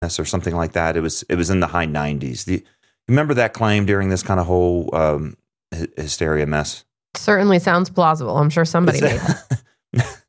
or something like that. It was in the high 90s. Do you remember that claim during this kind of whole hysteria mess? Certainly sounds plausible. I'm sure somebody made it.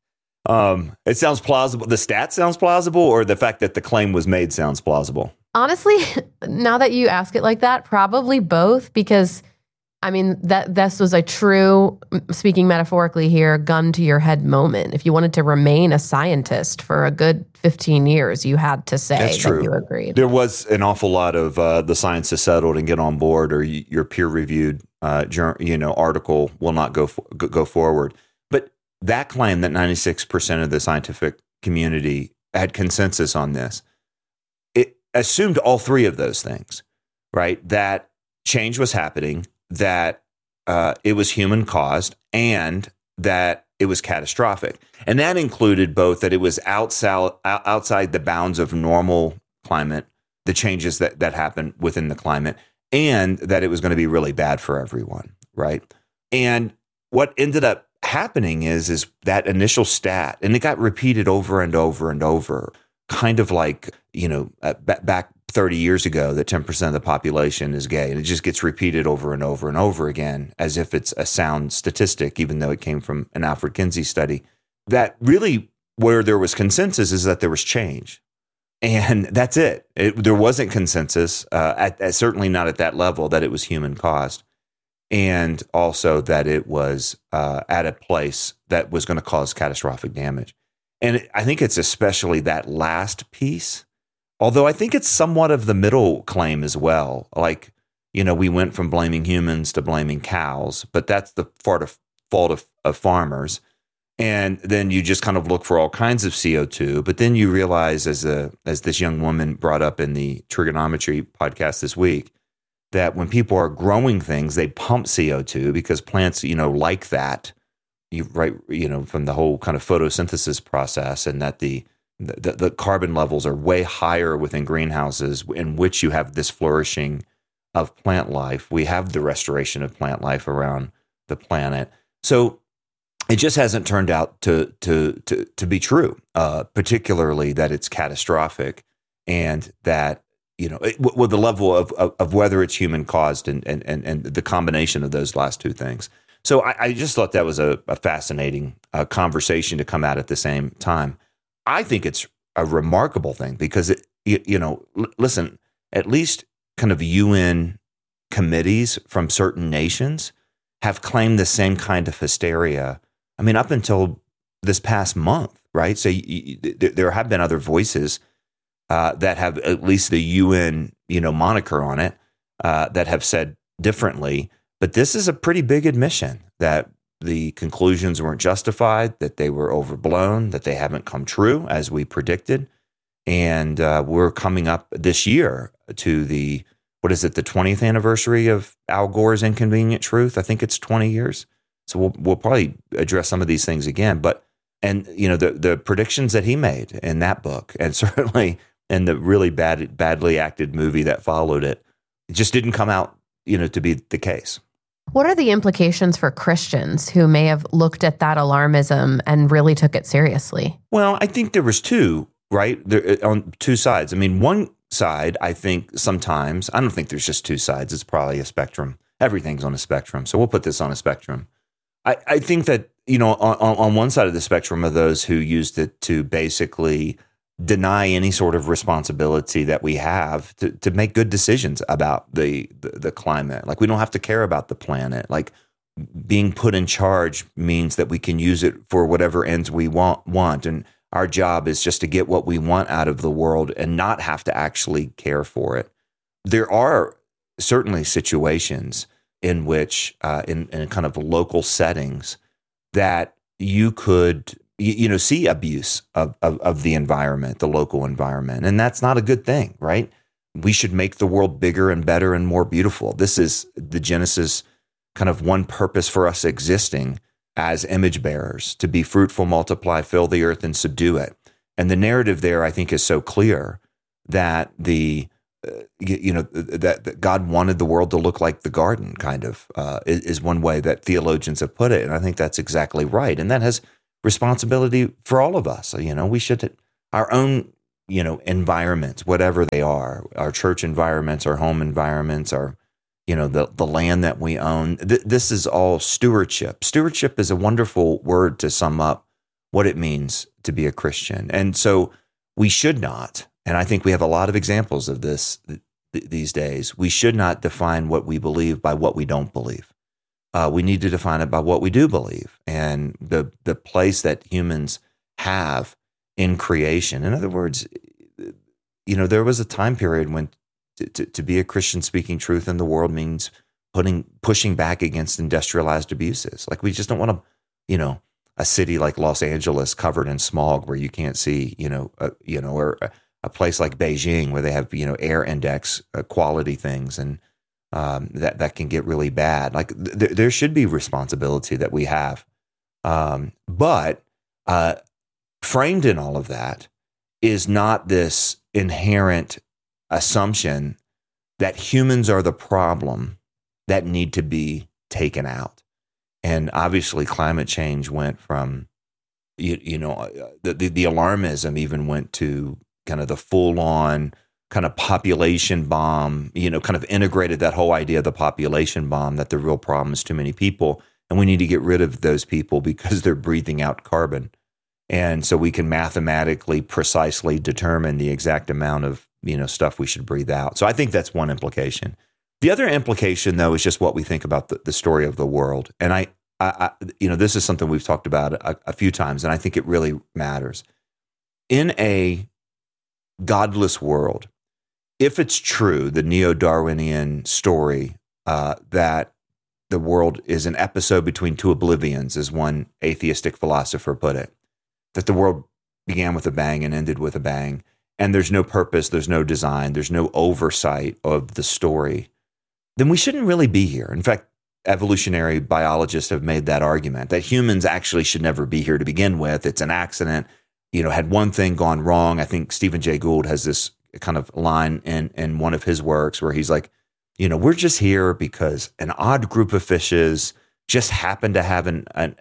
It sounds plausible. The stat sounds plausible, or the fact that the claim was made sounds plausible? Honestly, now that you ask it like that, probably both, because I mean, that this was a true, speaking metaphorically here, gun to your head moment. If you wanted to remain a scientist for a good 15 years, you had to say that you agreed. There was an awful lot of the science has settled and get on board, or your peer-reviewed article will not go forward. But that claim that 96% of the scientific community had consensus on this, it assumed all three of those things, right? That change was happening, that it was human caused, and that it was catastrophic. And that included both that it was outside the bounds of normal climate, the changes that happen within the climate, and that it was going to be really bad for everyone, right? And what ended up happening is that initial stat, and it got repeated over and over and over, kind of like, back 30 years ago, that 10% of the population is gay. And it just gets repeated over and over and over again as if it's a sound statistic, even though it came from an Alfred Kinsey study. That really, where there was consensus is that there was change. And that's it. There wasn't consensus, certainly not at that level, that it was human caused. And also that it was at a place that was going to cause catastrophic damage. And I think it's especially that last piece, although I think it's somewhat of the middle claim as well. Like, we went from blaming humans to blaming cows, but that's the fault of farmers. And then you just kind of look for all kinds of CO2. But then you realize, as this young woman brought up in the trigonometry podcast this week, that when people are growing things, they pump CO2 because plants, like that. From the whole kind of photosynthesis process, and that the carbon levels are way higher within greenhouses in which you have this flourishing of plant life. We have the restoration of plant life around the planet. So it just hasn't turned out to be true, particularly that it's catastrophic, and that, with the level of whether it's human caused and the combination of those last two things. So I just thought that was a fascinating conversation to come out at the same time. I think it's a remarkable thing because, listen, at least kind of UN committees from certain nations have claimed the same kind of hysteria. I mean, up until this past month, right? So there have been other voices that have at least the UN, moniker on it, that have said differently. But this is a pretty big admission that the conclusions weren't justified, that they were overblown, that they haven't come true as we predicted. And we're coming up this year to the 20th anniversary of Al Gore's Inconvenient Truth. I think it's 20 years. So we'll probably address some of these things again. But, the predictions that he made in that book, and certainly in the really badly acted movie that followed it just didn't come out, to be the case. What are the implications for Christians who may have looked at that alarmism and really took it seriously? Well, I think there was two, right? On two sides. I mean, one side, I think sometimes, I don't think there's just two sides. It's probably a spectrum. Everything's on a spectrum. So we'll put this on a spectrum. I think that, on one side of the spectrum are those who used it to basically deny any sort of responsibility that we have to make good decisions about the climate. Like, we don't have to care about the planet. Like, being put in charge means that we can use it for whatever ends we want. And our job is just to get what we want out of the world and not have to actually care for it. There are certainly situations in which, in kind of local settings, that you could see abuse of the environment, the local environment. And that's not a good thing, right? We should make the world bigger and better and more beautiful. This is the Genesis kind of one purpose for us existing as image bearers, to be fruitful, multiply, fill the earth, and subdue it. And the narrative there, I think, is so clear that that God wanted the world to look like the garden, kind of, is one way that theologians have put it. And I think that's exactly right. And that has responsibility for all of us. We should, our own environments, whatever they are, our church environments, our home environments, our, the land that we own. This is all stewardship. Stewardship is a wonderful word to sum up what it means to be a Christian. And so we should not, and I think we have a lot of examples of this these days, we should not define what we believe by what we don't believe. We need to define it by what we do believe and the place that humans have in creation. In other words, there was a time period when to be a Christian speaking truth in the world means pushing back against industrialized abuses. Like, we just don't want to, a city like Los Angeles covered in smog where you can't see, or a place like Beijing where they have, air index quality things, and that can get really bad. Like, there should be responsibility that we have, but framed in all of that is not this inherent assumption that humans are the problem that need to be taken out. And obviously, climate change went from, the alarmism even went to kind of the full-on kind of population bomb, kind of integrated that whole idea of the population bomb, that the real problem is too many people, and we need to get rid of those people because they're breathing out carbon. And so we can mathematically precisely determine the exact amount of, stuff we should breathe out. So I think that's one implication. The other implication, though, is just what we think about the story of the world. And I this is something we've talked about a few times, and I think it really matters. In a godless world, if it's true, the neo-Darwinian story that the world is an episode between two oblivions, as one atheistic philosopher put it, that the world began with a bang and ended with a bang, and there's no purpose, there's no design, there's no oversight of the story, then we shouldn't really be here. In fact, evolutionary biologists have made that argument, that humans actually should never be here to begin with. It's an accident. Had one thing gone wrong, I think Stephen Jay Gould has this kind of line in one of his works where he's like, we're just here because an odd group of fishes just happened to have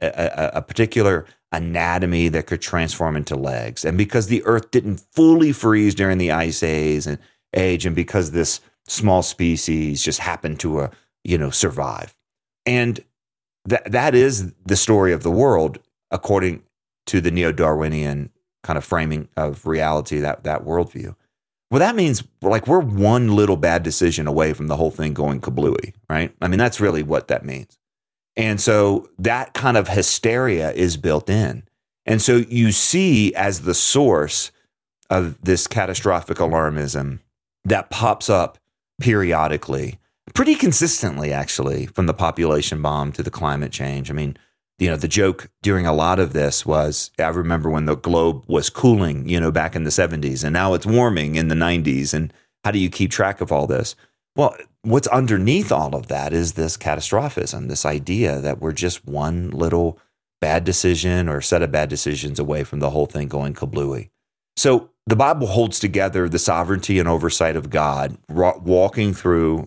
a particular anatomy that could transform into legs. And because the earth didn't fully freeze during the ice age, and because this small species just happened to, survive. And that is the story of the world, according to the neo-Darwinian kind of framing of reality, that worldview. Well, that means we're one little bad decision away from the whole thing going kablooey, right? I mean, that's really what that means. And so that kind of hysteria is built in. And so you see, as the source of this catastrophic alarmism that pops up periodically, pretty consistently, actually, from the population bomb to the climate change. I mean, the joke during a lot of this was, I remember when the globe was cooling, back in the 70s, and now it's warming in the 90s. And how do you keep track of all this? Well, what's underneath all of that is this catastrophism, this idea that we're just one little bad decision or set of bad decisions away from the whole thing going kablooey. So the Bible holds together the sovereignty and oversight of God, walking through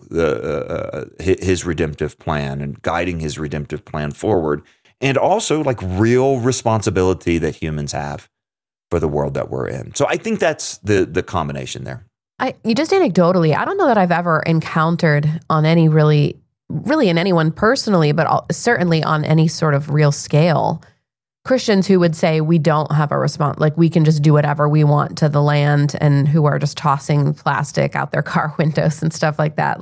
his redemptive plan and guiding his redemptive plan forward, and also real responsibility that humans have for the world that we're in. So I think that's the combination there. Just anecdotally, I don't know that I've ever encountered on any really in anyone personally, but certainly on any sort of real scale, Christians who would say we don't have a response, we can just do whatever we want to the land, and who are just tossing plastic out their car windows and stuff like that.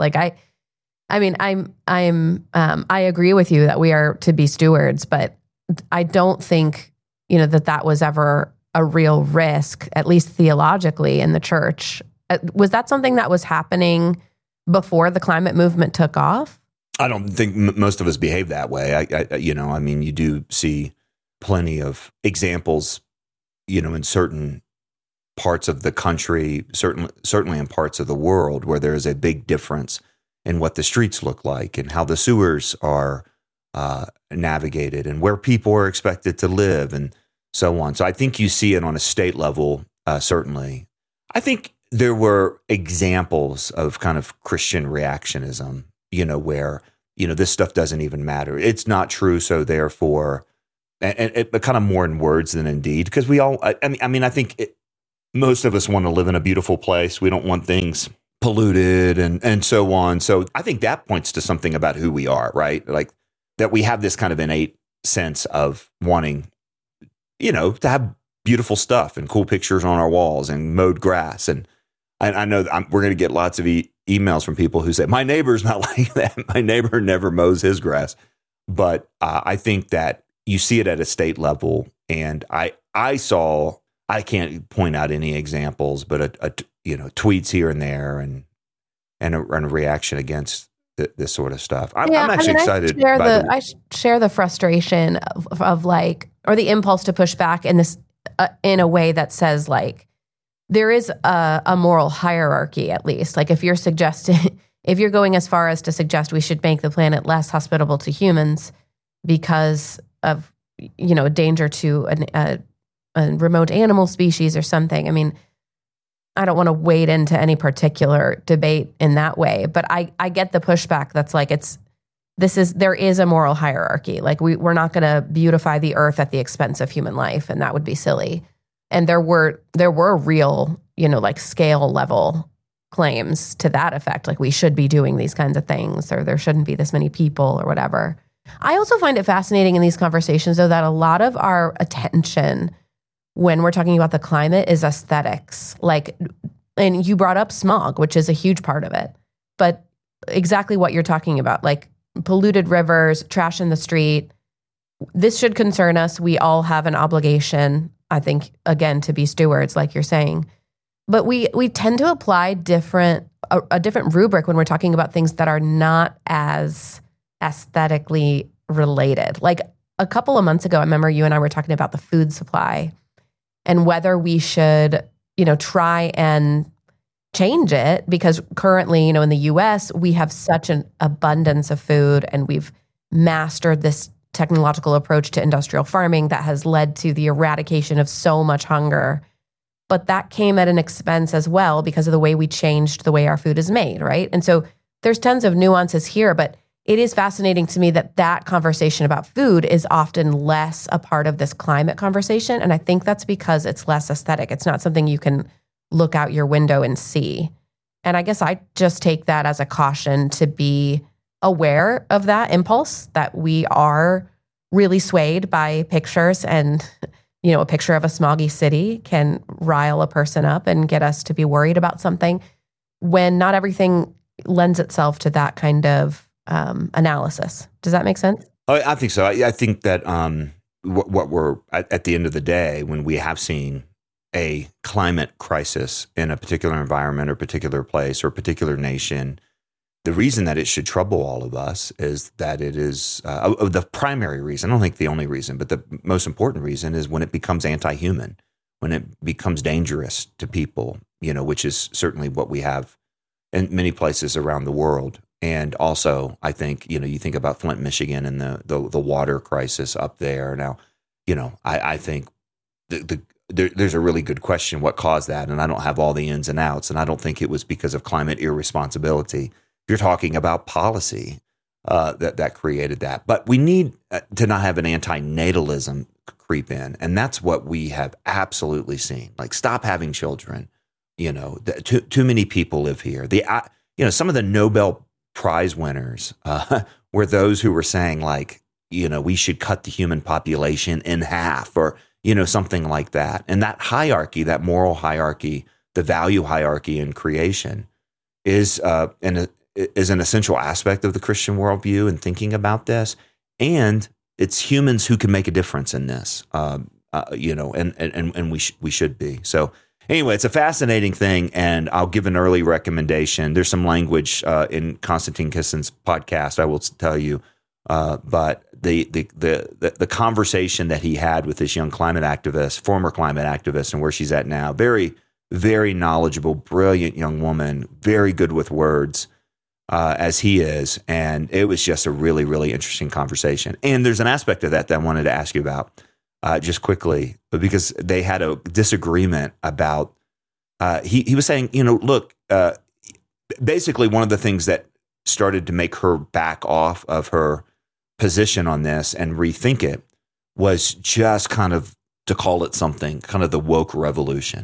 I agree with you that we are to be stewards, but I don't think, that was ever a real risk, at least theologically, in the church. Was that something that was happening before the climate movement took off? I don't think most of us behave that way. You do see plenty of examples, in certain parts of the country, certainly in parts of the world, where there is a big difference in what the streets look like and how the sewers are navigated and where people are expected to live and so on. So I think you see it on a state level, certainly. I think there were examples of kind of Christian reactionism, where, this stuff doesn't even matter. It's not true, so therefore, and it kind of more in words than in deed, because we all, I think most of us want to live in a beautiful place. We don't want things polluted and so on. So I think that points to something about who we are, right? Like that we have this kind of innate sense of wanting, to have beautiful stuff and cool pictures on our walls and mowed grass. And I know we're going to get lots of emails from people who say, my neighbor's not like that. My neighbor never mows his grass. But I think that you see it at a state level. And I can't point out any examples, but tweets here and there and a reaction against this sort of stuff. I'm actually excited. I share the frustration of like, or the impulse to push back in this in a way that says like there is a moral hierarchy, at least. Like if you're going as far as to suggest we should make the planet less hospitable to humans because of a danger to a remote animal species or something. I mean, I don't want to wade into any particular debate in that way, but I get the pushback that's like there is a moral hierarchy. Like we're not going to beautify the earth at the expense of human life, and that would be silly. And there were real, like scale level claims to that effect. Like we should be doing these kinds of things, or there shouldn't be this many people or whatever. I also find it fascinating in these conversations, though, that a lot of our attention when we're talking about the climate is aesthetics. Like, and you brought up smog, which is a huge part of it, but exactly what you're talking about, like polluted rivers, trash in the street. This should concern us. We all have an obligation, I think, again, to be stewards, like you're saying. But we tend to apply a different rubric when we're talking about things that are not as aesthetically related. Like a couple of months ago, I remember you and I were talking about the food supply and whether we should, try and change it, because currently, in the US, we have such an abundance of food and we've mastered this technological approach to industrial farming that has led to the eradication of so much hunger. But that came at an expense as well because of the way we changed the way our food is made, right? And so there's tons of nuances here, but it is fascinating to me that conversation about food is often less a part of this climate conversation. And I think that's because it's less aesthetic. It's not something you can look out your window and see. And I guess I just take that as a caution to be aware of that impulse, that we are really swayed by pictures, and a picture of a smoggy city can rile a person up and get us to be worried about something when not everything lends itself to that kind of analysis. Does that make sense? I think so. I think that what we're at the end of the day, when we have seen a climate crisis in a particular environment or particular place or particular nation, the reason that it should trouble all of us is that it is the primary reason. I don't think the only reason, but the most important reason is when it becomes anti-human, when it becomes dangerous to people, which is certainly what we have in many places around the world. And also, I think, you think about Flint, Michigan, and the water crisis up there. Now, I think there's a really good question what caused that, and I don't have all the ins and outs, and I don't think it was because of climate irresponsibility. You're talking about policy that created that. But we need to not have an anti-natalism creep in, and that's what we have absolutely seen. Like, stop having children. Too many people live here. Some of the Nobel Prize winners were those who were saying, like, we should cut the human population in half, or something like that. And that hierarchy, that moral hierarchy, the value hierarchy in creation, is an essential aspect of the Christian worldview and thinking about this. And it's humans who can make a difference in this, and we should be. So anyway, it's a fascinating thing, and I'll give an early recommendation. There's some language in Konstantin Kissin's podcast, I will tell you, but the conversation that he had with this young climate activist, former climate activist, and where she's at now, very, very knowledgeable, brilliant young woman, very good with words, as he is, and it was just a really, really interesting conversation. And there's an aspect of that I wanted to ask you about just quickly, because they had a disagreement about, he was saying, look, basically one of the things that started to make her back off of her position on this and rethink it was just kind of, to call it something, kind of the woke revolution.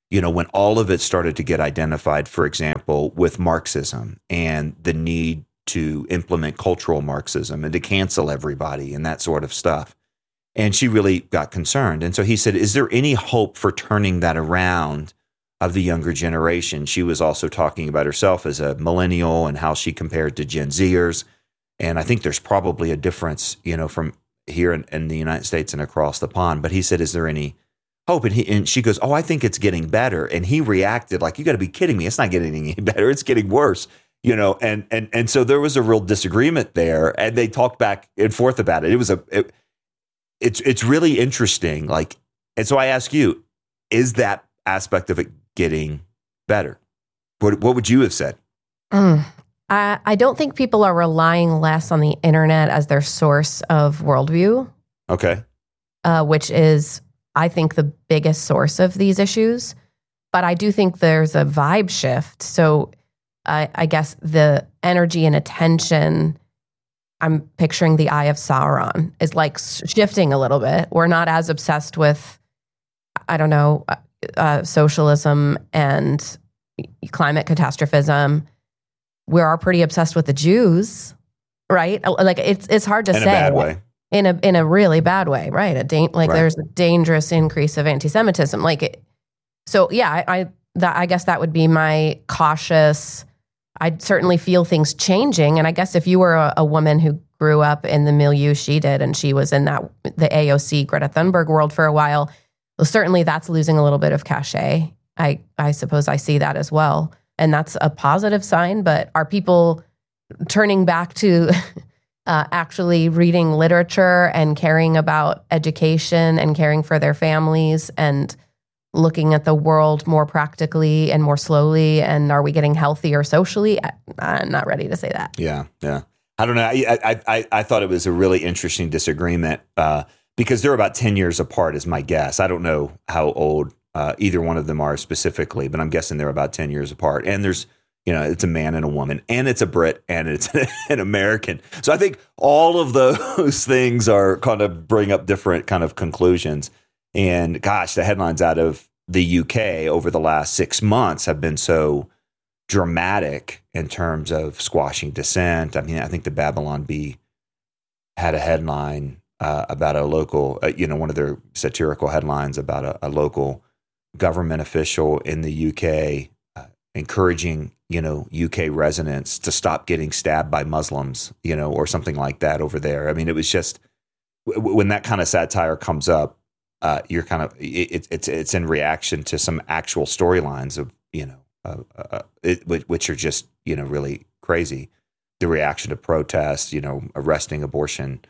when all of it started to get identified, for example, with Marxism and the need to implement cultural Marxism and to cancel everybody and that sort of stuff. And she really got concerned. And so he said, is there any hope for turning that around of the younger generation? She was also talking about herself as a millennial and how she compared to Gen Zers. And I think there's probably a difference, from here in the United States and across the pond. But he said, is there any hope? And she goes, oh, I think it's getting better. And he reacted like, you got to be kidding me. It's not getting any better. It's getting worse. And so there was a real disagreement there, and they talked back and forth about it. It's really interesting. Like, and so I ask you, is that aspect of it getting better? What would you have said? I don't think people are relying less on the internet as their source of worldview. Okay. Which is, I think, the biggest source of these issues. But I do think there's a vibe shift. So I guess the energy and attention, I'm picturing the Eye of Sauron, is like shifting a little bit. We're not as obsessed with, I don't know, socialism and climate catastrophism. We are pretty obsessed with the Jews, right? Like it's hard to say. In a bad way. In a really bad way, right? Right. There's a dangerous increase of anti-Semitism. I guess that would be my cautious. I'd certainly feel things changing. And I guess if you were a woman who grew up in the milieu she did, and she was in the AOC Greta Thunberg world for a while, well, certainly that's losing a little bit of cachet. I suppose I see that as well. And that's a positive sign. But are people turning back to actually reading literature and caring about education and caring for their families and looking at the world more practically and more slowly? And are we getting healthier socially? I'm not ready to say that. Yeah. I don't know. I thought it was a really interesting disagreement because they're about 10 years apart is my guess. I don't know how old either one of them are specifically, but I'm guessing they're about 10 years apart. And there's, it's a man and a woman, and it's a Brit, and it's an American. So I think all of those things are kind of bring up different kind of conclusions. And gosh, the headlines out of the UK over the last 6 months have been so dramatic in terms of squashing dissent. I mean, I think the Babylon Bee had a headline about a local, one of their satirical headlines about a local government official in the UK encouraging, UK residents to stop getting stabbed by Muslims, or something like that over there. I mean, it was just when that kind of satire comes up, you're kind of it's in reaction to some actual storylines of which are just really crazy. The reaction to protests, arresting abortion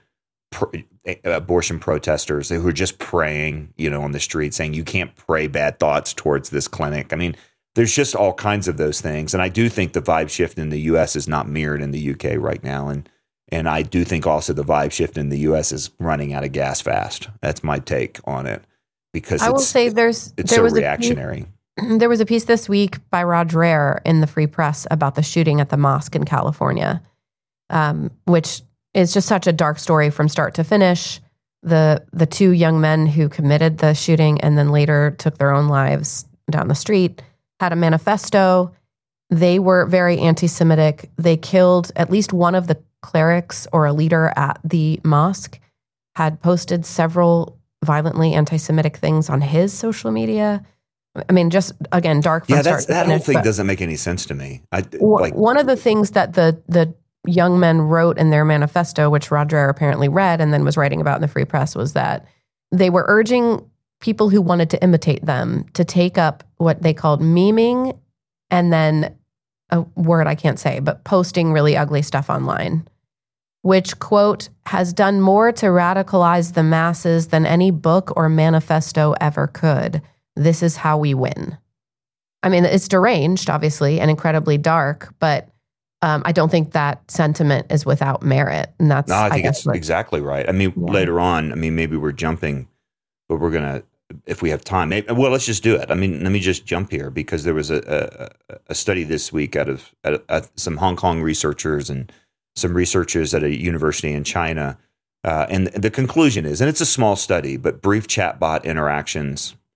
protesters who are just praying, on the street, saying you can't pray bad thoughts towards this clinic. I mean, there's just all kinds of those things, and I do think the vibe shift in the U.S. is not mirrored in the UK right now, and I do think also the vibe shift in the U.S. is running out of gas fast. That's my take on it, because I will say it's so reactionary. There was a piece this week by Rod Dreher in the Free Press about the shooting at the mosque in California, which is just such a dark story from start to finish. The two young men who committed the shooting and then later took their own lives down the street had a manifesto. They were very anti-Semitic. They killed at least one of the clerics or a leader at the mosque, had posted several violently anti-Semitic things on his social media. I mean, just, again, dark from start to finish. That whole thing doesn't make any sense to me. One of the things that the young men wrote in their manifesto, which Rod Dreher apparently read and then was writing about in the Free Press, was that they were urging people who wanted to imitate them to take up what they called memeing, and then a word I can't say, but posting really ugly stuff online, which, quote, has done more to radicalize the masses than any book or manifesto ever could. This is how we win. I mean, it's deranged, obviously, and incredibly dark, but I don't think that sentiment is without merit. And that's, I think it's exactly right. I mean, later on, maybe we're jumping, but we're going to, if we have time, well, let's just do it. I mean, let me just jump here, because there was a study this week out of some Hong Kong researchers and some researchers at a university in China. And the conclusion is, and it's a small study, but brief chatbot interactions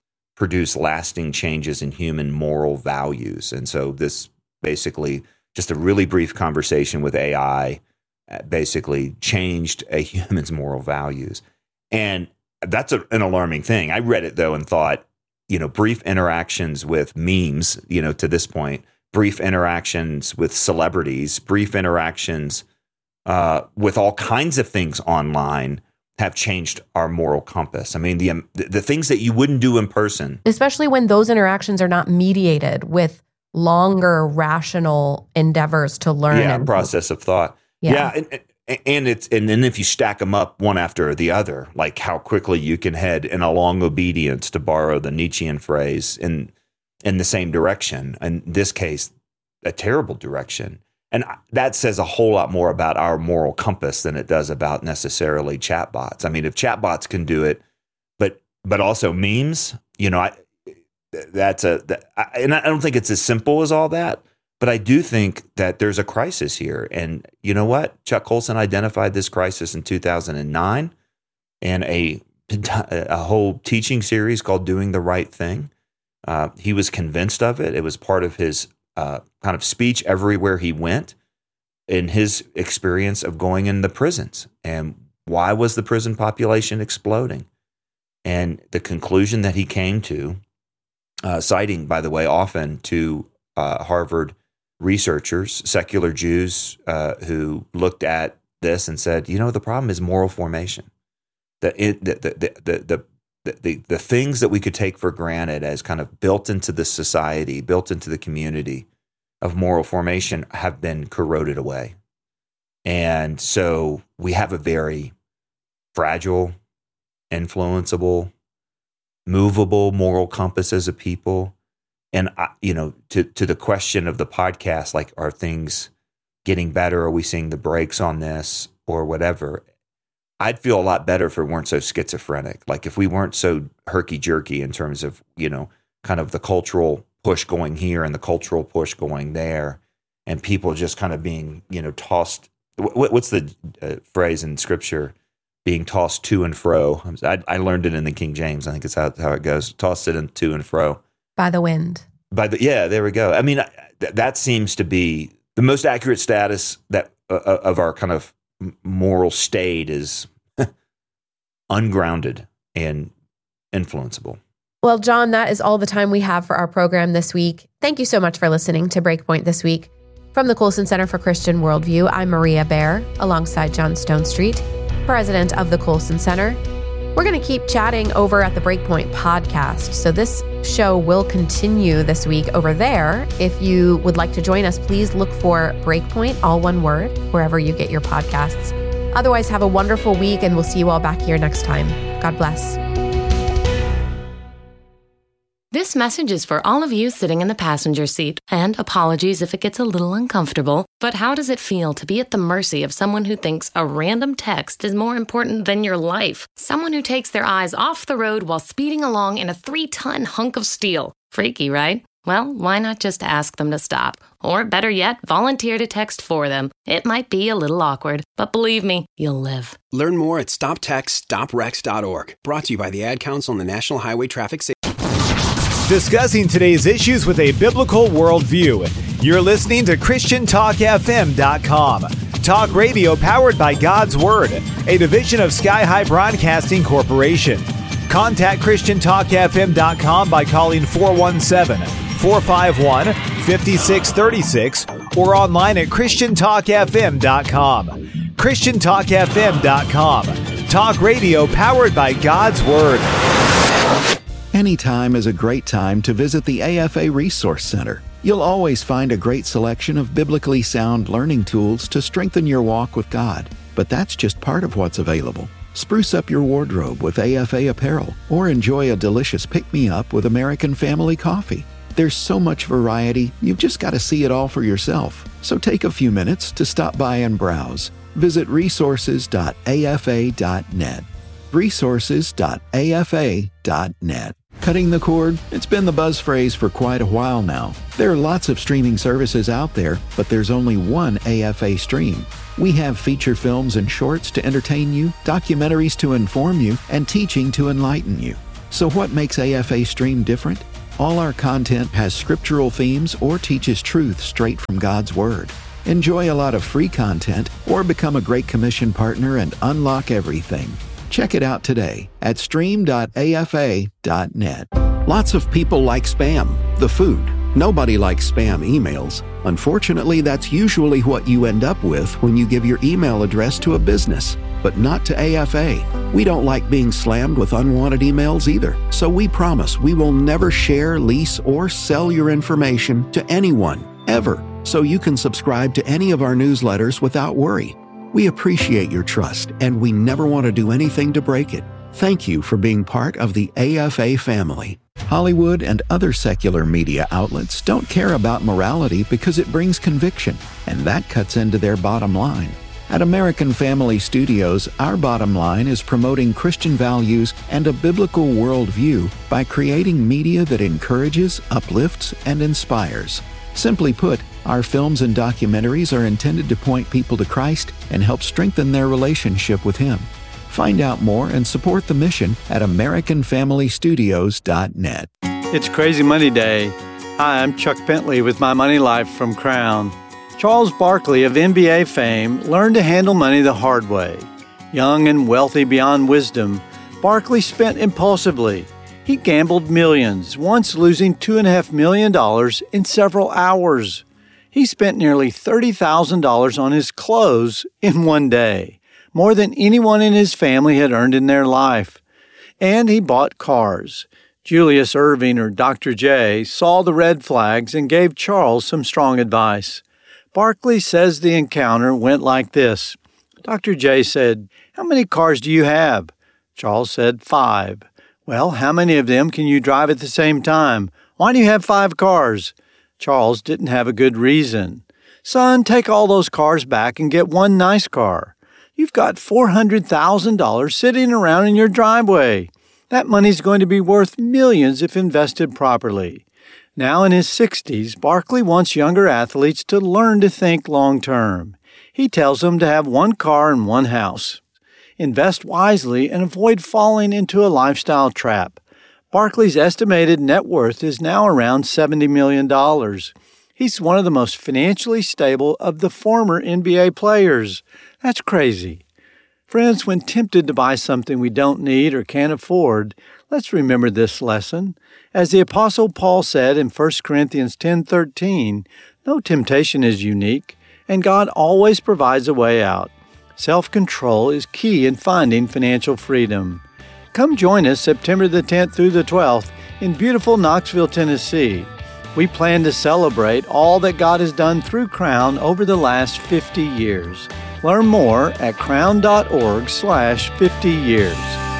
produce lasting changes in human moral values. And so this basically, just a really brief conversation with AI, basically changed a human's moral values. And that's an alarming thing. I read it, though, and thought, brief interactions with memes, to this point, brief interactions with celebrities, brief interactions with all kinds of things online have changed our moral compass. I mean, the things that you wouldn't do in person. Especially when those interactions are not mediated with longer rational endeavors to learn. Yeah, process of thought. Yeah. And then if you stack them up one after the other, like how quickly you can head in a long obedience, to borrow the Nietzschean phrase, in the same direction. In this case, a terrible direction. And that says a whole lot more about our moral compass than it does about necessarily chatbots. I mean, if chatbots can do it, but also memes, and I don't think it's as simple as all that. But I do think that there's a crisis here. And you know what? Chuck Colson identified this crisis in 2009 in a whole teaching series called Doing the Right Thing. He was convinced of it. It was part of his kind of speech everywhere he went in his experience of going in the prisons. And why was the prison population exploding? And the conclusion that he came to, citing, by the way, often to Harvard researchers, secular Jews, who looked at this and said, the problem is moral formation. The things that we could take for granted as kind of built into the society, built into the community of moral formation, have been corroded away. And so we have a very fragile, influenceable, movable moral compass as a people. And, to the question of the podcast, like, are things getting better? Are we seeing the brakes on this or whatever? I'd feel a lot better if we weren't so schizophrenic. Like, if we weren't so herky-jerky in terms of, kind of the cultural push going here and the cultural push going there, and people just kind of being, tossed. What's the phrase in Scripture? Being tossed to and fro. I learned it in the King James. I think it's how it goes. Tossed it to and fro. By the wind. There we go. I mean, that seems to be the most accurate status that of our kind of moral state is ungrounded and influenceable. Well, John, that is all the time we have for our program this week. Thank you so much for listening to Breakpoint this week. From the Colson Center for Christian Worldview, I'm Maria Baer, alongside John Stonestreet, president of the Colson Center. We're going to keep chatting over at the Breakpoint podcast. So this show will continue this week over there. If you would like to join us, please look for Breakpoint, all one word, wherever you get your podcasts. Otherwise, have a wonderful week, and we'll see you all back here next time. God bless. This message is for all of you sitting in the passenger seat, and apologies if it gets a little uncomfortable, but how does it feel to be at the mercy of someone who thinks a random text is more important than your life? Someone who takes their eyes off the road while speeding along in a 3-ton hunk of steel. Freaky, right? Well, why not just ask them to stop? Or better yet, volunteer to text for them. It might be a little awkward, but believe me, you'll live. Learn more at stoptextstoprex.org. Brought to you by the Ad Council and the National Highway Traffic Safety. Discussing today's issues with a biblical worldview. You're listening to ChristianTalkFM.com. Talk radio powered by God's Word, a division of Sky High Broadcasting Corporation. Contact ChristianTalkFM.com by calling 417-451-5636 or online at ChristianTalkFM.com. ChristianTalkFM.com. Talk radio powered by God's Word. Anytime is a great time to visit the AFA Resource Center. You'll always find a great selection of biblically sound learning tools to strengthen your walk with God. But that's just part of what's available. Spruce up your wardrobe with AFA apparel, or enjoy a delicious pick-me-up with American Family Coffee. There's so much variety, you've just got to see it all for yourself. So take a few minutes to stop by and browse. Visit resources.afa.net. resources.afa.net. Cutting the cord? It's been the buzz phrase for quite a while now. There are lots of streaming services out there, but there's only one AFA stream. We have feature films and shorts to entertain you, documentaries to inform you, and teaching to enlighten you. So what makes AFA Stream different? All our content has scriptural themes or teaches truth straight from God's Word. Enjoy a lot of free content or become a Great Commission partner and unlock everything. Check it out today at stream.afa.net. Lots of people like Spam, the food. Nobody likes spam emails. Unfortunately, that's usually what you end up with when you give your email address to a business, but not to AFA. We don't like being slammed with unwanted emails either, so we promise we will never share, lease, or sell your information to anyone, ever, so you can subscribe to any of our newsletters without worry. We appreciate your trust, and we never want to do anything to break it. Thank you for being part of the AFA family. Hollywood and other secular media outlets don't care about morality because it brings conviction, and that cuts into their bottom line. At American Family Studios, our bottom line is promoting Christian values and a biblical worldview by creating media that encourages, uplifts, and inspires. Simply put, our films and documentaries are intended to point people to Christ and help strengthen their relationship with Him. Find out more and support the mission at AmericanFamilyStudios.net. It's Crazy Money Day. Hi, I'm Chuck Bentley with My Money Life from Crown. Charles Barkley of NBA fame learned to handle money the hard way. Young and wealthy beyond wisdom, Barkley spent impulsively. He gambled millions, once losing $2.5 million in several hours. He spent nearly $30,000 on his clothes in one day, more than anyone in his family had earned in their life. And he bought cars. Julius Erving, or Dr. J, saw the red flags and gave Charles some strong advice. Barkley says the encounter went like this. Dr. J said, "How many cars do you have?" Charles said, 5. "Well, how many of them can you drive at the same time? Why do you have 5 cars?" Charles didn't have a good reason. "Son, take all those cars back and get one nice car. You've got $400,000 sitting around in your driveway. That money's going to be worth millions if invested properly." Now in his 60s, Barkley wants younger athletes to learn to think long-term. He tells them to have one car and one house. Invest wisely and avoid falling into a lifestyle trap. Barkley's estimated net worth is now around $70 million. He's one of the most financially stable of the former NBA players. That's crazy. Friends, when tempted to buy something we don't need or can't afford, let's remember this lesson. As the Apostle Paul said in 1 Corinthians 10:13, no temptation is unique, and God always provides a way out. Self-control is key in finding financial freedom. Come join us September the 10th through the 12th in beautiful Knoxville, Tennessee. We plan to celebrate all that God has done through Crown over the last 50 years. Learn more at crown.org/50years.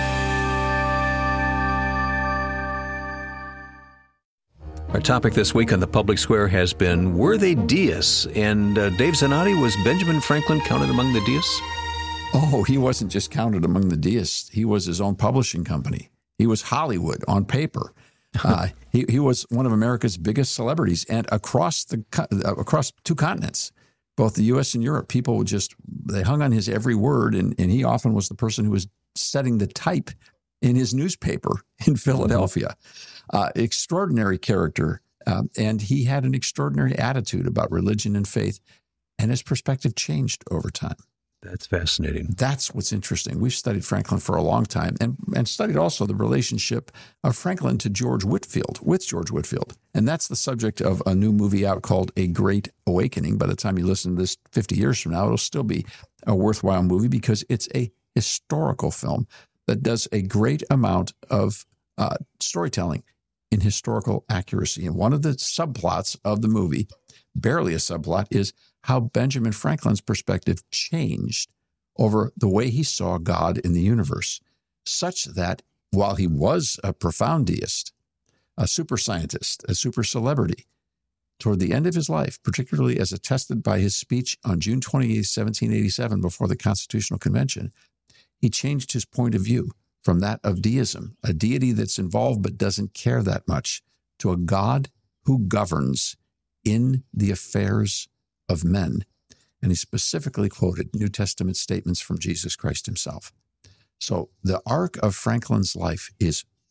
Our topic this week on the Public Square has been, were they deists? And Dave Zanotti, was Benjamin Franklin counted among the deists? Oh, he wasn't just counted among the deists. He was his own publishing company. He was Hollywood on paper. He was one of America's biggest celebrities, and across 2 continents, both the U.S. and Europe, people they hung on his every word, and he often was the person who was setting the type in his newspaper in Philadelphia. Extraordinary character, and he had an extraordinary attitude about religion and faith, and his perspective changed over time. That's fascinating. That's what's interesting. We've studied Franklin for a long time and studied also the relationship of Franklin to George Whitefield, with George Whitefield. And that's the subject of a new movie out called A Great Awakening. By the time you listen to this 50 years from now, it'll still be a worthwhile movie because it's a historical film that does a great amount of storytelling in historical accuracy. And one of the subplots of the movie, barely a subplot, is how Benjamin Franklin's perspective changed over the way he saw God in the universe, such that while he was a profound deist, a super scientist, a super celebrity, toward the end of his life, particularly as attested by his speech on June 28, 1787, before the Constitutional Convention, he changed his point of view from that of deism, a deity that's involved but doesn't care that much, to a God who governs in the affairs of men. And he specifically quoted New Testament statements from Jesus Christ himself. So the arc of Franklin's life is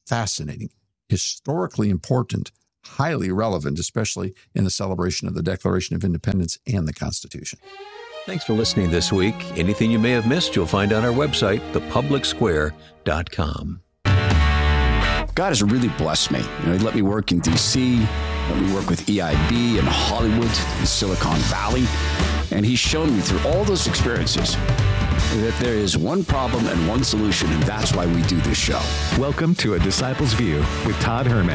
fascinating, historically important, highly relevant, especially in the celebration of the Declaration of Independence and the Constitution. Thanks for listening this week. Anything you may have missed, you'll find on our website, thepublicsquare.com. God has really blessed me. He let me work in D.C., let me work with EIB in Hollywood, in Silicon Valley, and He's shown me through all those experiences that there is one problem and one solution, and that's why we do this show. Welcome to A Disciple's View with Todd Herman.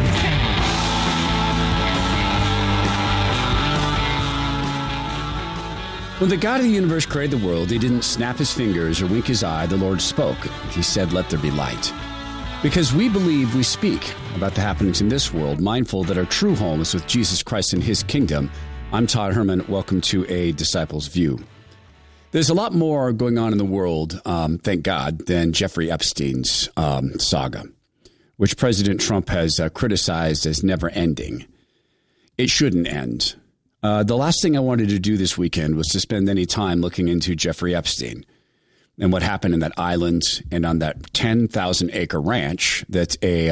When the God of the universe created the world, He didn't snap His fingers or wink His eye. The Lord spoke. He said, "Let there be light." Because we believe, we speak about the happenings in this world, mindful that our true home is with Jesus Christ and His kingdom. I'm Todd Herman. Welcome to A Disciple's View. There's a lot more going on in the world, thank God, than Jeffrey Epstein's saga, which President Trump has criticized as never ending. It shouldn't end. The last thing I wanted to do this weekend was to spend any time looking into Jeffrey Epstein and what happened in that island and on that 10,000-acre ranch that a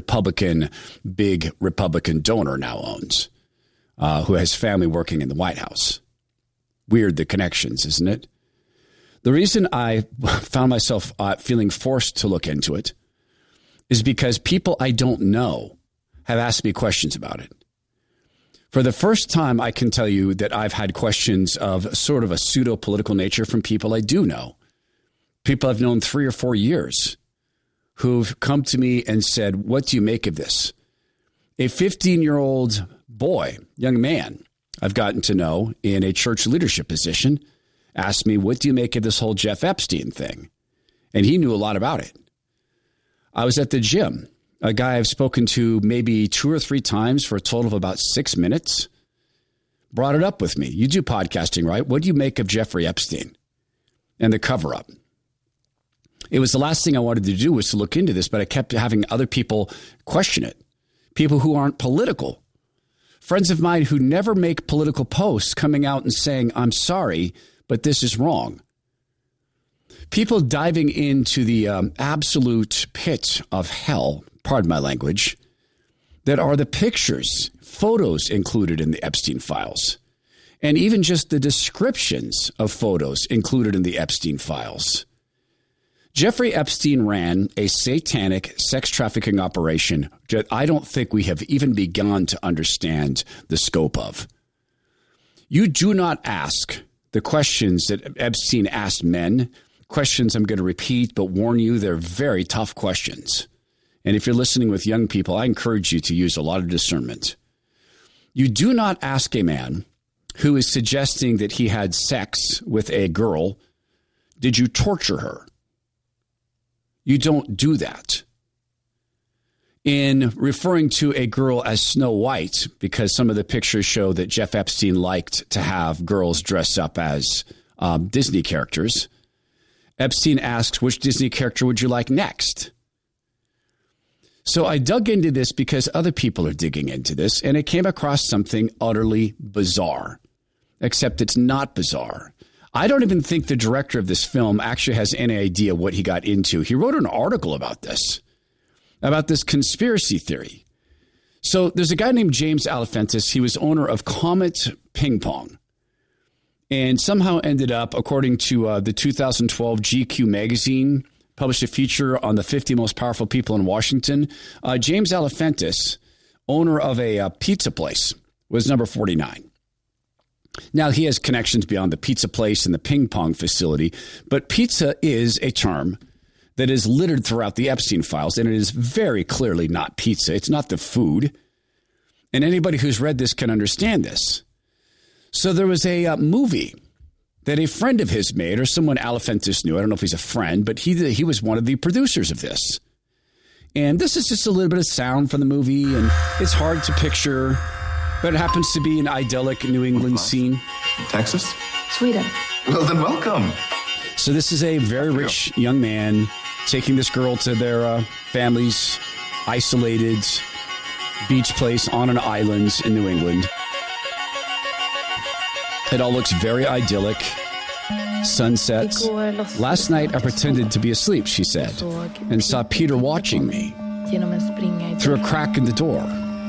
big Republican donor now owns, who has family working in the White House. Weird, the connections, isn't it? The reason I found myself feeling forced to look into it is because people I don't know have asked me questions about it. For the first time, I can tell you that I've had questions of sort of a pseudo-political nature from people I do know. People I've known 3 or 4 years who've come to me and said, "What do you make of this?" A 15-year-old boy, young man, I've gotten to know in a church leadership position, asked me, "What do you make of this whole Jeff Epstein thing?" And he knew a lot about it. I was at the gym. A guy I've spoken to maybe 2 or 3 times for a total of about 6 minutes brought it up with me. "You do podcasting, right? What do you make of Jeffrey Epstein and the cover-up?" It was the last thing I wanted to do was to look into this, but I kept having other people question it. People who aren't political. Friends of mine who never make political posts coming out and saying, "I'm sorry, but this is wrong." People diving into the absolute pit of hell, pardon my language, that are the pictures, photos included in the Epstein files, and even just the descriptions of photos included in the Epstein files. Jeffrey Epstein ran a satanic sex trafficking operation that I don't think we have even begun to understand the scope of. You do not ask the questions that Epstein asked men, questions I'm going to repeat, but warn you, they're very tough questions. And if you're listening with young people, I encourage you to use a lot of discernment. You do not ask a man who is suggesting that he had sex with a girl, "Did you torture her?" You don't do that. In referring to a girl as Snow White, because some of the pictures show that Jeff Epstein liked to have girls dress up as Disney characters, Epstein asks, "Which Disney character would you like next?" So I dug into this because other people are digging into this, and I came across something utterly bizarre, except it's not bizarre. I don't even think the director of this film actually has any idea what he got into. He wrote an article about this conspiracy theory. So there's a guy named James Alefantis. He was owner of Comet Ping Pong and somehow ended up, according to the 2012 GQ magazine, published a feature on the 50 most powerful people in Washington. James Alefantis, owner of a pizza place, was number 49. Now, he has connections beyond the pizza place and the ping pong facility, but pizza is a term that is littered throughout the Epstein files, and it is very clearly not pizza. It's not the food. And anybody who's read this can understand this. So there was a movie that a friend of his made, or someone Alefantis knew. I don't know if he's a friend, but he was one of the producers of this. And this is just a little bit of sound from the movie, and it's hard to picture, but it happens to be an idyllic New England scene. Texas? Sweden. Well, then welcome. So this is a very rich young man taking this girl to their family's isolated beach place on an island in New England. It all looks very idyllic. Sunsets. Last night I pretended to be asleep, she said, and saw Peter watching me. through a crack in the door.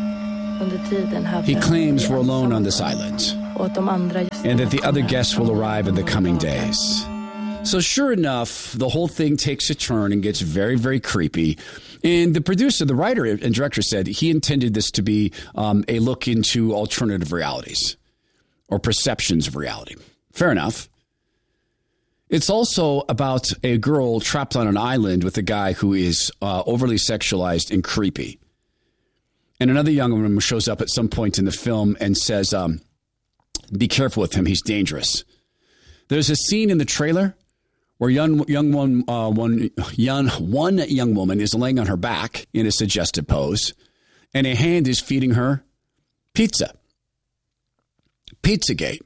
He claims we're alone on this island and that the other guests will arrive in the coming days. So sure enough, the whole thing takes a turn and gets very, very creepy. And the producer, the writer and director said he intended this to be a look into alternative realities or perceptions of reality. Fair enough. It's also about a girl trapped on an island with a guy who is overly sexualized and creepy. And another young woman shows up at some point in the film and says, be careful with him. He's dangerous. There's a scene in the trailer where one young woman is laying on her back in a suggestive pose, and a hand is feeding her pizza. Pizzagate.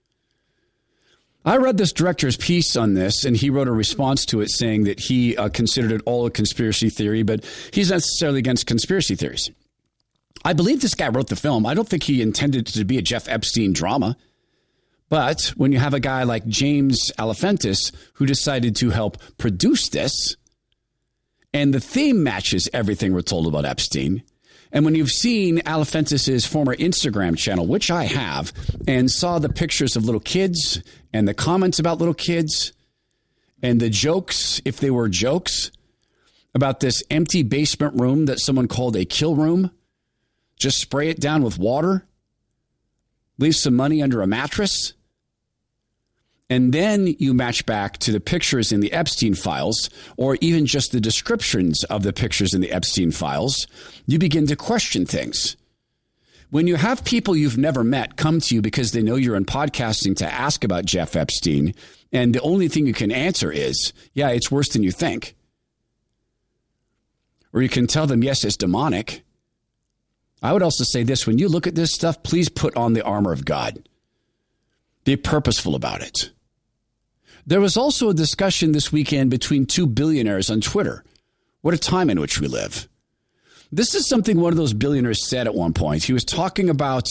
I read this director's piece on this, and he wrote a response to it saying that he considered it all a conspiracy theory, but he's not necessarily against conspiracy theories. I believe this guy wrote the film. I don't think he intended it to be a Jeff Epstein drama. But when you have a guy like James Alefantis who decided to help produce this, and the theme matches everything we're told about Epstein, and when you've seen Alefantis' former Instagram channel, which I have, and saw the pictures of little kids and the comments about little kids and the jokes, if they were jokes, about this empty basement room that someone called a kill room, just spray it down with water, leave some money under a mattress, and then you match back to the pictures in the Epstein files, or even just the descriptions of the pictures in the Epstein files, you begin to question things. When you have people you've never met come to you because they know you're in podcasting to ask about Jeff Epstein, and the only thing you can answer is, yeah, it's worse than you think. Or you can tell them, yes, it's demonic. I would also say this, when you look at this stuff, please put on the armor of God. Be purposeful about it. There was also a discussion this weekend between two billionaires on Twitter. What a time in which we live. This is something one of those billionaires said at one point. He was talking about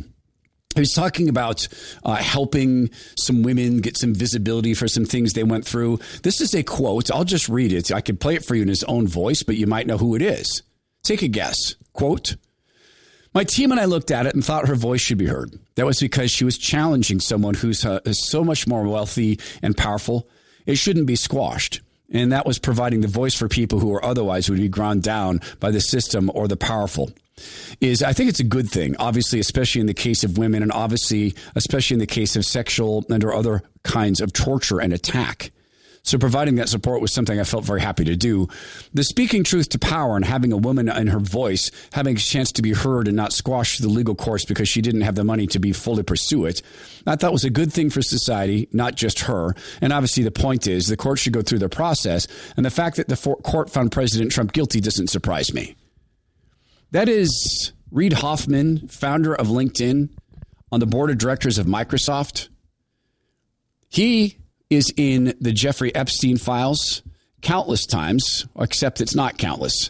helping some women get some visibility for some things they went through. This is a quote. I'll just read it. I could play it for you in his own voice, but you might know who it is. Take a guess. Quote, "My team and I looked at it and thought her voice should be heard. That was because she was challenging someone who's so much more wealthy and powerful. It shouldn't be squashed. And that was providing the voice for people who are otherwise would be ground down by the system or the powerful. I think it's a good thing, obviously, especially in the case of women, and obviously, especially in the case of sexual and or other kinds of torture and attack. So providing that support was something I felt very happy to do. The speaking truth to power and having a woman in her voice, having a chance to be heard and not squashed through the legal course because she didn't have the money to be fully pursue it, I thought was a good thing for society, not just her. And obviously the point is the court should go through the process. And the fact that the court found President Trump guilty doesn't surprise me. That is Reid Hoffman, founder of LinkedIn, on the board of directors of Microsoft. He is in the Jeffrey Epstein files countless times, except it's not countless.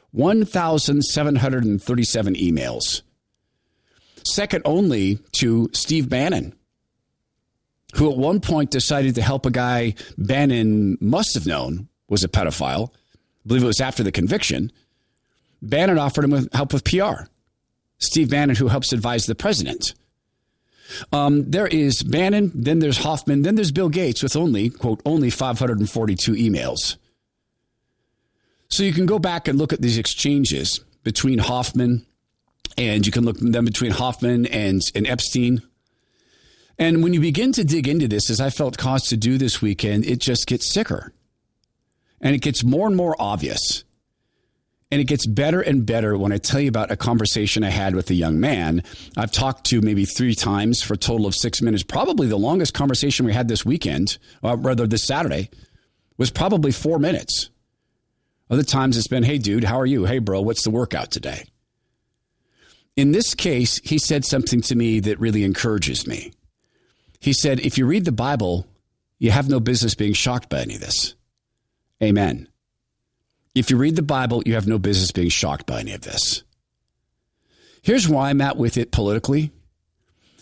1,737 emails. Second only to Steve Bannon, who at one point decided to help a guy Bannon must have known was a pedophile. I believe it was after the conviction. Bannon offered him help with PR. Steve Bannon, who helps advise the president. There is Bannon, then there's Hoffman, then there's Bill Gates with only, quote, only 542 emails. So you can go back and look at these exchanges between Hoffman, and you can look at them between Hoffman and Epstein. And when you begin to dig into this, as I felt cause to do this weekend, it just gets sicker. And it gets more and more obvious. And it gets better and better when I tell you about a conversation I had with a young man I've talked to maybe 3 times for a total of 6 minutes. Probably the longest conversation we had this weekend, or rather this Saturday, was probably 4 minutes. Other times it's been, hey, dude, how are you? Hey, bro, what's the workout today? In this case, he said something to me that really encourages me. He said, if you read the Bible, you have no business being shocked by any of this. Amen. If you read the Bible, you have no business being shocked by any of this. Here's why I'm at with it politically.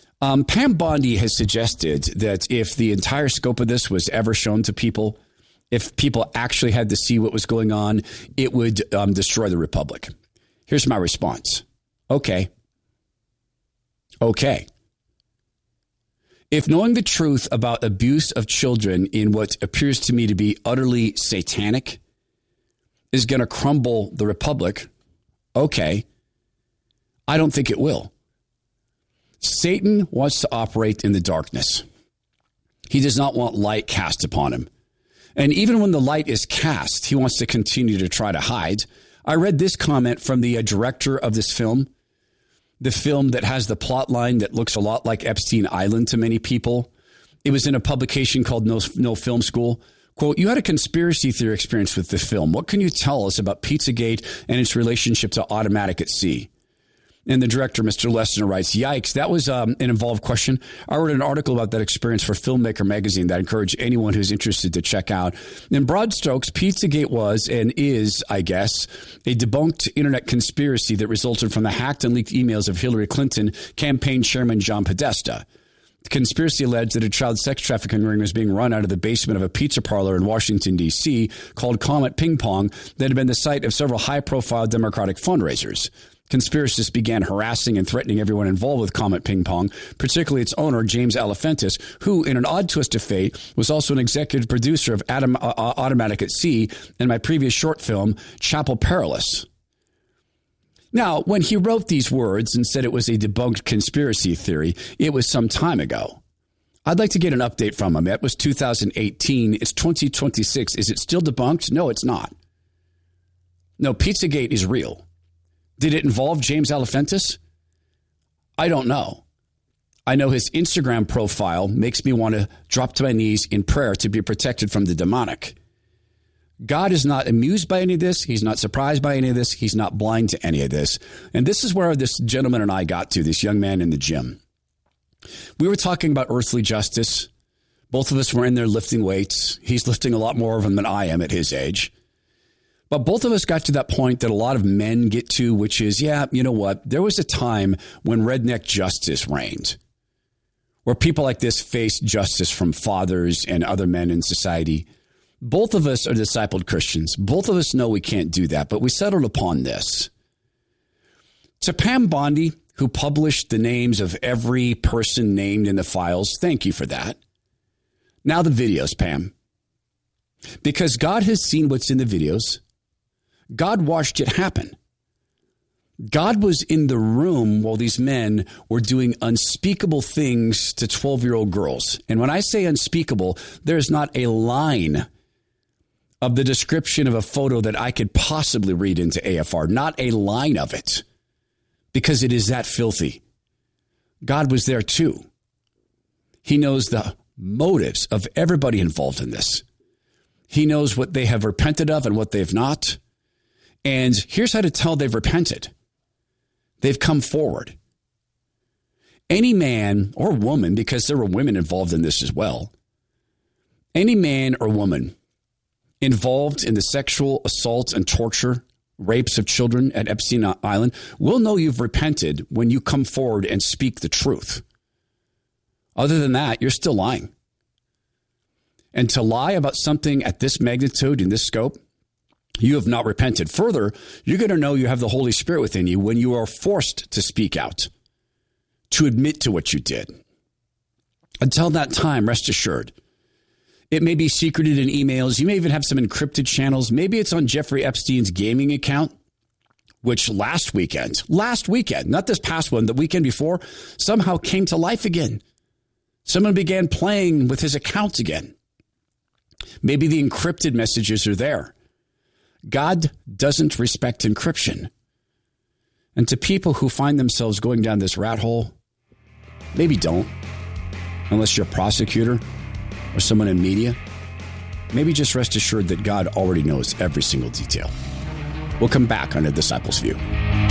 Pam Bondi has suggested that if the entire scope of this was ever shown to people If people actually had to see what was going on, it would destroy the republic. Here's my response. Okay. If knowing the truth about abuse of children in what appears to me to be utterly satanic is going to crumble the republic, okay, I don't think it will. Satan wants to operate in the darkness. He does not want light cast upon him. And even when the light is cast, he wants to continue to try to hide. I read this comment from the director of this film, the film that has the plot line that looks a lot like Epstein Island to many people. It was in a publication called No Film School. Quote, you had a conspiracy theory experience with the film. What can you tell us about Pizzagate and its relationship to Automatic at Sea? And the director, Mr. Lesnar, writes, yikes, that was an involved question. I wrote an article about that experience for Filmmaker magazine that I encourage anyone who's interested to check out. In broad strokes, Pizzagate was and is, I guess, a debunked internet conspiracy that resulted from the hacked and leaked emails of Hillary Clinton campaign chairman John Podesta. The conspiracy alleged that a child sex trafficking ring was being run out of the basement of a pizza parlor in Washington, D.C. called Comet Ping Pong that had been the site of several high-profile Democratic fundraisers. Conspiracists began harassing and threatening everyone involved with Comet Ping Pong, particularly its owner, James Alefantis, who, in an odd twist of fate, was also an executive producer of Automatic at Sea and my previous short film, Chapel Perilous. Now, when he wrote these words and said it was a debunked conspiracy theory, it was some time ago. I'd like to get an update from him. That was 2018. It's 2026. Is it still debunked? No, it's not. No, Pizzagate is real. Did it involve James Alefantis? I don't know. I know his Instagram profile makes me want to drop to my knees in prayer to be protected from the demonic. God is not amused by any of this. He's not surprised by any of this. He's not blind to any of this. And this is where this gentleman and I got to, this young man in the gym. We were talking about earthly justice. Both of us were in there lifting weights. He's lifting a lot more of them than I am at his age. But both of us got to that point that a lot of men get to, which is, yeah, you know what? There was a time when redneck justice reigned, where people like this faced justice from fathers and other men in society. Both of us are discipled Christians. Both of us know we can't do that, but we settled upon this. To Pam Bondi, who published the names of every person named in the files, thank you for that. Now the videos, Pam. Because God has seen what's in the videos. God watched it happen. God was in the room while these men were doing unspeakable things to 12-year-old girls. And when I say unspeakable, there's not a line of the description of a photo that I could possibly read into AFR. Not a line of it. Because it is that filthy. God was there too. He knows the motives of everybody involved in this. He knows what they have repented of and what they have not. And here's how to tell they've repented. They've come forward. Any man or woman, because there were women involved in this as well, any man or woman involved in the sexual assault and torture, rapes of children at Epstein Island will know you've repented when you come forward and speak the truth. Other than that, you're still lying. And to lie about something at this magnitude, in this scope, you have not repented. Further, you're going to know you have the Holy Spirit within you when you are forced to speak out, to admit to what you did. Until that time, rest assured, it may be secreted in emails. You may even have some encrypted channels. Maybe it's on Jeffrey Epstein's gaming account, which last weekend, not this past one, the weekend before, somehow came to life again. Someone began playing with his account again. Maybe the encrypted messages are there. God doesn't respect encryption. And to people who find themselves going down this rat hole, maybe don't, unless you're a prosecutor or someone in media. Maybe just rest assured that God already knows every single detail. We'll come back on A Disciple's View.